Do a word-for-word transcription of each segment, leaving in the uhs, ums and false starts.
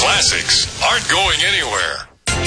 classics aren't going anywhere.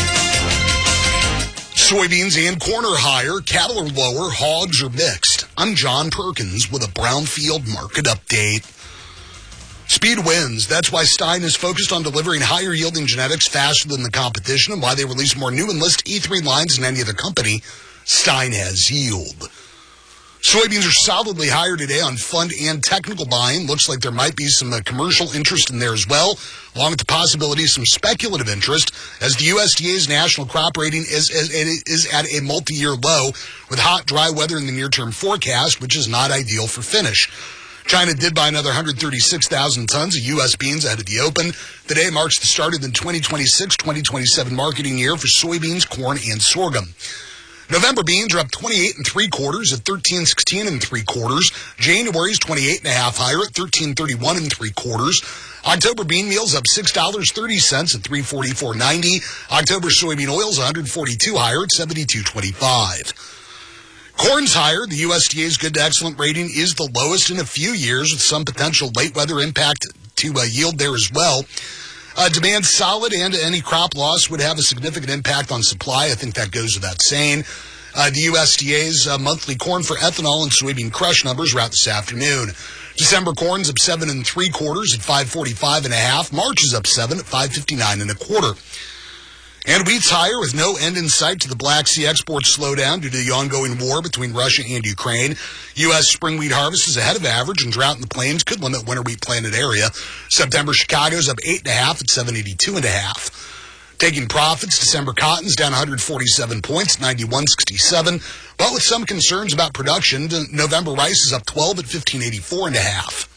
Soybeans and corn are higher, cattle are lower, hogs are mixed. I'm John Perkins with a Brownfield market update. Speed wins. That's why Stein is focused on delivering higher yielding genetics faster than the competition and why they release more new Enlist E three lines than any other company. Stein has yield. Soybeans are solidly higher today on fund and technical buying. Looks like there might be some uh, commercial interest in there as well, along with the possibility of some speculative interest, as the U S D A's national crop rating is, is, is at a multi-year low with hot, dry weather in the near-term forecast, which is not ideal for finish. China did buy another one hundred thirty-six thousand tons of U S beans ahead of the open. Today marks the start of the twenty twenty-six twenty twenty-seven marketing year for soybeans, corn, and sorghum. November beans are up twenty-eight and three quarters at thirteen sixteen and three quarters. January's twenty-eight and a half higher at thirteen thirty-one and three quarters. October bean meal's up six dollars and thirty cents at three forty-four ninety. October soybean oil's one hundred forty-two higher at seventy-two twenty-five. Corn's higher. The U S D A's good to excellent rating is the lowest in a few years, with some potential late weather impact to uh, yield there as well. Uh, demand solid, and any crop loss would have a significant impact on supply. I think that goes without saying. Uh, the U S D A's uh, monthly corn for ethanol and soybean crush numbers are out this afternoon. December corn's up seven and three quarters at five forty-five and a half. March is up seven at five fifty-nine and a quarter. And wheat's higher with no end in sight to the Black Sea export slowdown due to the ongoing war between Russia and Ukraine. U S spring wheat harvest is ahead of average, and drought in the plains could limit winter wheat planted area. September Chicago's up eight and a half at seven eighty-two and a half. Taking profits, December cotton's down one hundred forty-seven points, ninety-one sixty-seven. But with some concerns about production, November rice is up twelve at fifteen eighty-four and a half.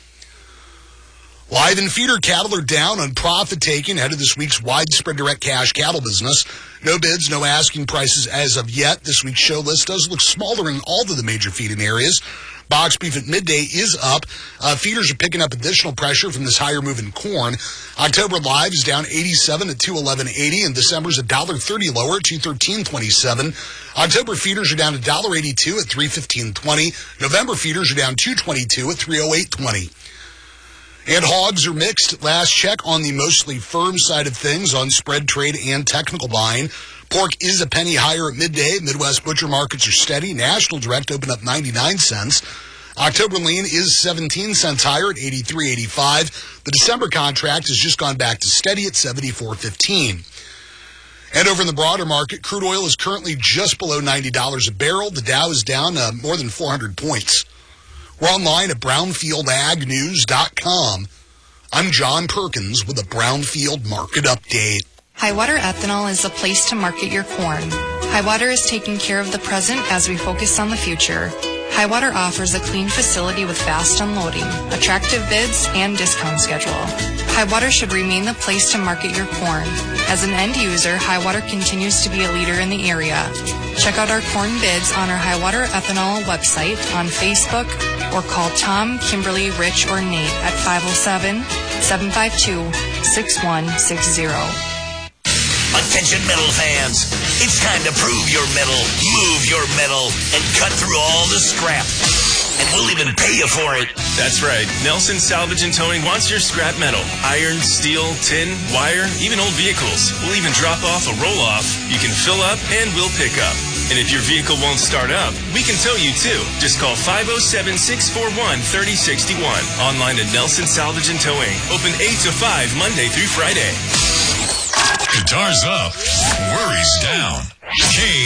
Live and feeder cattle are down on profit taking ahead of this week's widespread direct cash cattle business. No bids, no asking prices as of yet. This week's show list does look smaller in all of the major feeding areas. Box beef at midday is up. Uh, feeders are picking up additional pressure from this higher move in corn. October live is down eighty-seven at two eleven eighty, and December's one dollar thirty lower at two thirteen twenty-seven. October feeders are down one dollar eighty-two at three fifteen twenty. November feeders are down two twenty-two at three oh eight twenty. And hogs are mixed. Last check on the mostly firm side of things on spread trade and technical buying. Pork is a penny higher at midday. Midwest butcher markets are steady. National direct opened up ninety-nine cents. October lean is seventeen cents higher at eighty-three eighty-five. The December contract has just gone back to steady at seventy-four fifteen. And over in the broader market, crude oil is currently just below ninety dollars a barrel. The Dow is down uh, more than four hundred points. We're online at brownfield ag news dot com. I'm John Perkins with a Brownfield Market Update. Highwater Ethanol is the place to market your corn. Highwater is taking care of the present as we focus on the future. Highwater offers a clean facility with fast unloading, attractive bids, and discount schedule. Highwater should remain the place to market your corn. As an end user, Highwater continues to be a leader in the area. Check out our corn bids on our Highwater Ethanol website, on Facebook, or call Tom, Kimberly, Rich, or Nate at five oh seven, seven five two, six one six zero. Attention metal fans, it's time to prove your metal, move your metal, and cut through all the scrap. And we'll even pay you for it. That's right. Nelson Salvage and Towing wants your scrap metal. Iron, steel, tin, wire, even old vehicles. We'll even drop off a roll-off. You can fill up and we'll pick up. And if your vehicle won't start up, we can tow you too. Just call five oh seven, six four one, three oh six one. Online at Nelson Salvage and Towing. Open eight to five, Monday through Friday. Guitars up, worries down. K